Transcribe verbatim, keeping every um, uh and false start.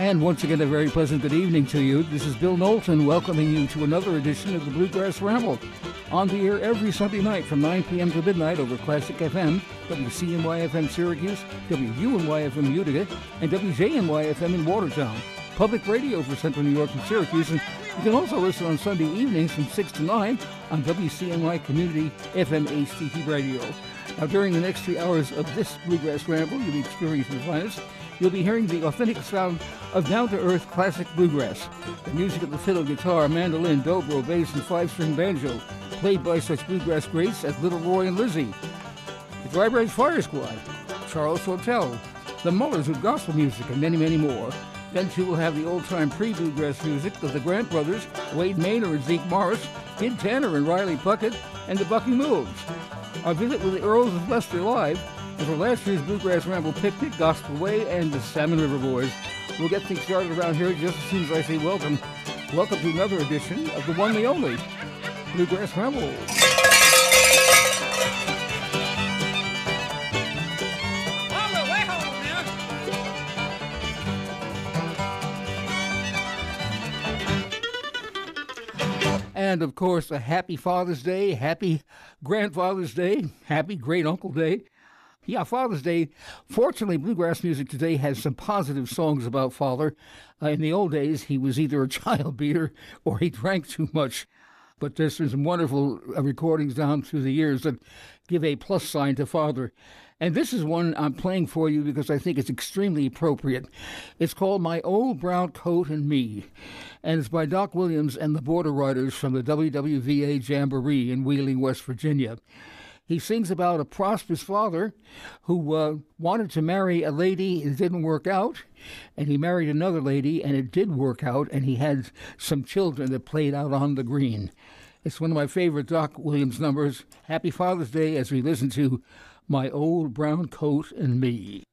And once again, a very pleasant good evening to you. This is Bill Knowlton welcoming you to another edition of the Bluegrass Ramble. On the air every Sunday night from nine p.m. to midnight over Classic F M, W C N Y F M Syracuse, W U N Y F M Utica, and W J N Y F M in Watertown. Public radio for Central New York and Syracuse. And you can also listen on Sunday evenings from six to nine on W C N Y Community F M H T T Radio. Now, during the next three hours of this Bluegrass Ramble, you'll be experiencing the finest. You'll be hearing the authentic sound of down-to-earth classic bluegrass. The music of the fiddle, guitar, mandolin, dobro, bass, and five-string banjo, played by such bluegrass greats as Little Roy and Lizzie. The Dry Branch Fire Squad, Charles Sortel, the Mullers with gospel music, and many, many more. Then, too, we'll have the old-time pre-bluegrass music of the Grant Brothers, Wade Maynor and Zeke Morris, Kid Tanner and Riley Puckett, and the Bucky Moves. Our visit with the Earls of Leicester Live, and for last year's Bluegrass Ramble Picnic, Gospel Way, and the Salmon River Boys. We'll get things started around here just as soon as I say welcome. Welcome to another edition of the one, the only Bluegrass Ramble. And, of course, a happy Father's Day, happy Grandfather's Day, happy Great Uncle Day. Yeah, Father's Day. Fortunately, bluegrass music today has some positive songs about Father. Uh, in the old days, he was either a child beater or he drank too much. But there's some wonderful uh, recordings down through the years that give a plus sign to Father. And this is one I'm playing for you because I think it's extremely appropriate. It's called My Old Brown Coat and Me. And it's by Doc Williams and the Border Riders from the W W V A Jamboree in Wheeling, West Virginia. He sings about a prosperous father who uh, wanted to marry a lady. It didn't work out, and he married another lady, and it did work out, and he had some children that played out on the green. It's one of my favorite Doc Williams numbers. Happy Father's Day as we listen to My Old Brown Coat and Me.